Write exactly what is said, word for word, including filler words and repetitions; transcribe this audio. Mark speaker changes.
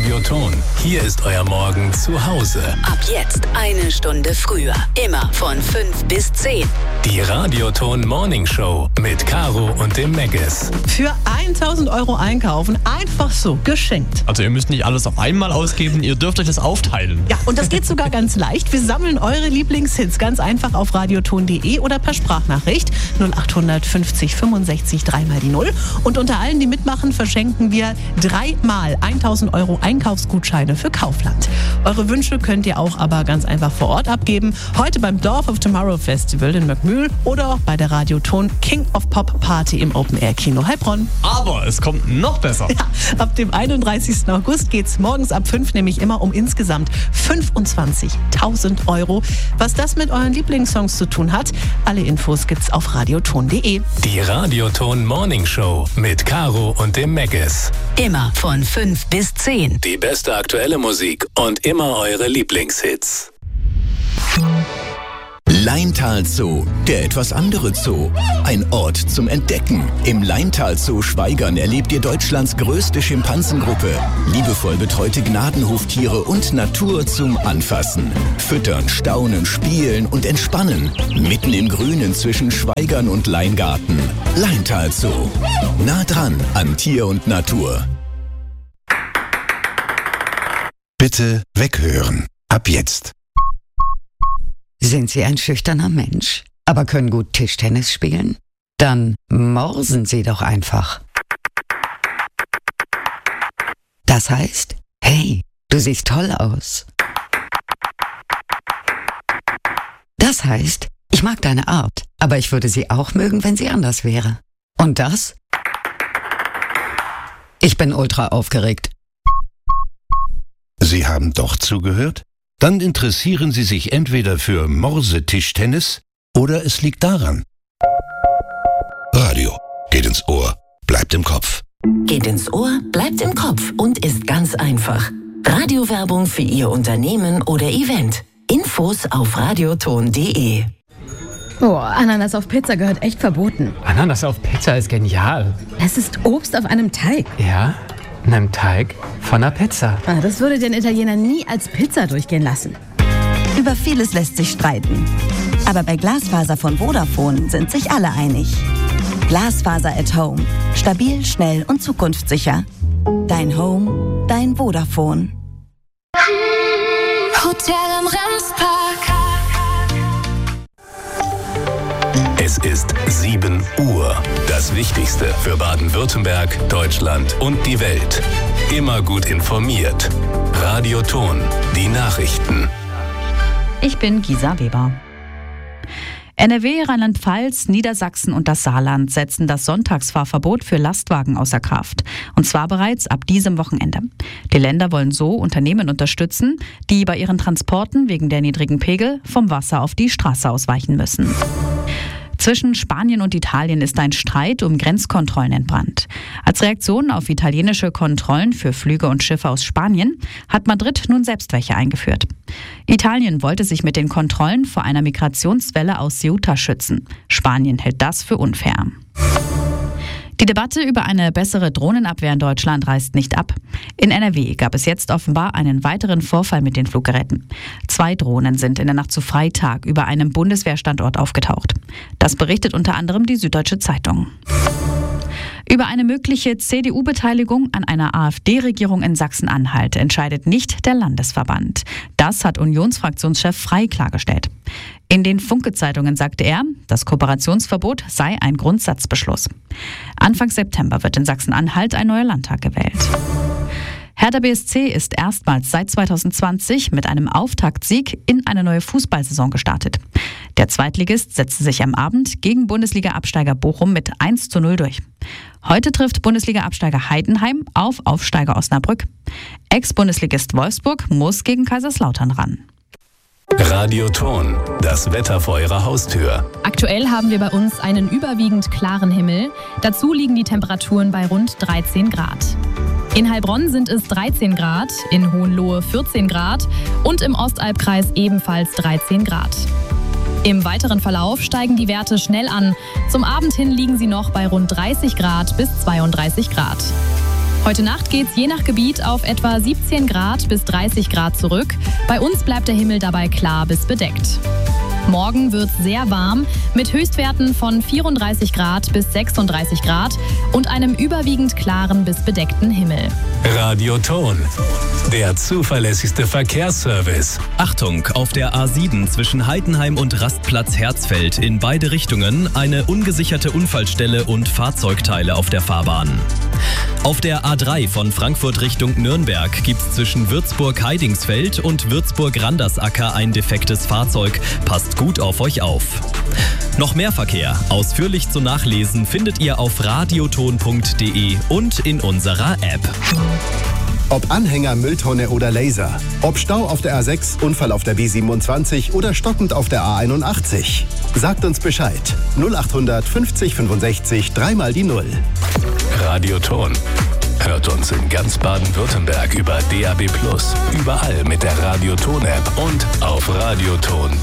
Speaker 1: Radioton. Hier ist euer Morgen zu Hause.
Speaker 2: Ab jetzt eine Stunde früher. Immer von fünf bis zehn.
Speaker 1: Die Radioton Morning Show mit Caro und dem Megges.
Speaker 3: Für tausend Euro einkaufen, einfach so, geschenkt.
Speaker 4: Also ihr müsst nicht alles auf einmal ausgeben, ihr dürft euch das aufteilen.
Speaker 3: Ja, und das geht sogar ganz leicht. Wir sammeln eure Lieblingshits ganz einfach auf radioton punkt de oder per Sprachnachricht null acht fünfzig fünfundsechzig dreimal die Null. Und unter allen, die mitmachen, verschenken wir dreimal tausend Euro Einkaufsgutscheine für Kaufland. Eure Wünsche könnt ihr auch aber ganz einfach vor Ort abgeben. Heute beim Dorf of Tomorrow Festival in Möckmühl oder auch bei der Radioton King of Pop Party im Open Air Kino Heilbronn.
Speaker 4: Aber es kommt noch besser.
Speaker 3: Ja, ab dem einunddreißigsten August geht's morgens ab fünf nämlich immer um insgesamt fünfundzwanzigtausend Euro. Was das mit euren Lieblingssongs zu tun hat, alle Infos gibt's auf radioton punkt de.
Speaker 1: Die Radioton Morning Show mit Caro und dem Megges.
Speaker 2: Immer von fünf bis zehn.
Speaker 1: Die beste aktuelle Musik und immer eure Lieblingshits.
Speaker 5: Laintal Zoo, der etwas andere Zoo. Ein Ort zum Entdecken. Im Laintal Zoo Schwaigern erlebt ihr Deutschlands größte Schimpansengruppe. Liebevoll betreute Gnadenhoftiere und Natur zum Anfassen. Füttern, staunen, spielen und entspannen. Mitten im Grünen zwischen Schwaigern und Leingarten. Laintal Zoo. Nah dran an Tier und Natur.
Speaker 6: Bitte weghören. Ab jetzt.
Speaker 7: Sind Sie ein schüchterner Mensch, aber können gut Tischtennis spielen? Dann morsen Sie doch einfach. Das heißt, hey, du siehst toll aus. Das heißt, ich mag deine Art, aber ich würde sie auch mögen, wenn sie anders wäre. Und das? Ich bin ultra aufgeregt.
Speaker 6: Sie haben doch zugehört? Dann interessieren Sie sich entweder für Morsetischtennis oder es liegt daran. Radio geht ins Ohr, bleibt im Kopf.
Speaker 2: Geht ins Ohr, bleibt im Kopf und ist ganz einfach. Radiowerbung für Ihr Unternehmen oder Event. Infos auf radioton punkt de.
Speaker 8: Oh, Ananas auf Pizza gehört echt verboten.
Speaker 4: Ananas auf Pizza ist genial.
Speaker 8: Es ist Obst auf einem Teig.
Speaker 4: Ja, in einem Teig von einer Pizza.
Speaker 8: Ah, das würde den Italiener nie als Pizza durchgehen lassen.
Speaker 9: Über vieles lässt sich streiten. Aber bei Glasfaser von Vodafone sind sich alle einig. Glasfaser at Home. Stabil, schnell und zukunftssicher. Dein Home, dein Vodafone.
Speaker 10: Hotel am Remspark.
Speaker 1: Es ist sieben Uhr. Das Wichtigste für Baden-Württemberg, Deutschland und die Welt. Immer gut informiert. Radioton, die Nachrichten.
Speaker 11: Ich bin Gisa Weber. N R W, Rheinland-Pfalz, Niedersachsen und das Saarland setzen das Sonntagsfahrverbot für Lastwagen außer Kraft. Und zwar bereits ab diesem Wochenende. Die Länder wollen so Unternehmen unterstützen, die bei ihren Transporten wegen der niedrigen Pegel vom Wasser auf die Straße ausweichen müssen. Zwischen Spanien und Italien ist ein Streit um Grenzkontrollen entbrannt. Als Reaktion auf italienische Kontrollen für Flüge und Schiffe aus Spanien hat Madrid nun selbst welche eingeführt. Italien wollte sich mit den Kontrollen vor einer Migrationswelle aus Ceuta schützen. Spanien hält das für unfair. Die Debatte über eine bessere Drohnenabwehr in Deutschland reißt nicht ab. In N R W gab es jetzt offenbar einen weiteren Vorfall mit den Fluggeräten. Zwei Drohnen sind in der Nacht zu Freitag über einem Bundeswehrstandort aufgetaucht. Das berichtet unter anderem die Süddeutsche Zeitung. Über eine mögliche C D U-Beteiligung an einer AfD-Regierung in Sachsen-Anhalt entscheidet nicht der Landesverband. Das hat Unionsfraktionschef Frey klargestellt. In den Funke-Zeitungen sagte er, das Kooperationsverbot sei ein Grundsatzbeschluss. Anfang September wird in Sachsen-Anhalt ein neuer Landtag gewählt. Hertha B S C ist erstmals seit zweitausendzwanzig mit einem Auftaktsieg in eine neue Fußballsaison gestartet. Der Zweitligist setzte sich am Abend gegen Bundesliga-Absteiger Bochum mit eins zu null durch. Heute trifft Bundesliga-Absteiger Heidenheim auf Aufsteiger Osnabrück. Ex-Bundesligist Wolfsburg muss gegen Kaiserslautern ran.
Speaker 1: Radioton, das Wetter vor Ihrer Haustür.
Speaker 12: Aktuell haben wir bei uns einen überwiegend klaren Himmel. Dazu liegen die Temperaturen bei rund dreizehn Grad. In Heilbronn sind es dreizehn Grad, in Hohenlohe vierzehn Grad und im Ostalbkreis ebenfalls dreizehn Grad. Im weiteren Verlauf steigen die Werte schnell an. Zum Abend hin liegen sie noch bei rund dreißig Grad bis zweiunddreißig Grad. Heute Nacht geht's je nach Gebiet auf etwa siebzehn Grad bis dreißig Grad zurück. Bei uns bleibt der Himmel dabei klar bis bedeckt. Morgen wird es sehr warm mit Höchstwerten von vierunddreißig Grad bis sechsunddreißig Grad und einem überwiegend klaren bis bedeckten Himmel.
Speaker 1: Radio Ton, der zuverlässigste Verkehrsservice.
Speaker 13: Achtung, auf der A sieben zwischen Heidenheim und Rastplatz Herzfeld in beide Richtungen eine ungesicherte Unfallstelle und Fahrzeugteile auf der Fahrbahn. Auf der A drei von Frankfurt Richtung Nürnberg gibt es zwischen Würzburg-Heidingsfeld und Würzburg-Randersacker ein defektes Fahrzeug. Passt gut auf euch auf. Noch mehr Verkehr, ausführlich zu nachlesen, findet ihr auf radioton punkt de und in unserer App.
Speaker 14: Ob Anhänger, Mülltonne oder Laser. Ob Stau auf der A sechs, Unfall auf der B siebenundzwanzig oder stockend auf der A einundachtzig. Sagt uns Bescheid. null acht fünfzig fünfundsechzig, dreimal die Null.
Speaker 1: Radio Ton. Hört uns in ganz Baden-Württemberg über D A B plus, überall mit der Radio Ton App und auf radioton.